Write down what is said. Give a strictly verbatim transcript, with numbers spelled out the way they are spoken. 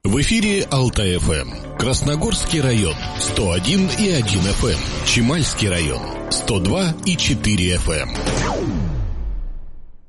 В эфире Алтай-ФМ. Красногорский район сто один и один эф эм. Чемальский район сто два и четыре эф эм.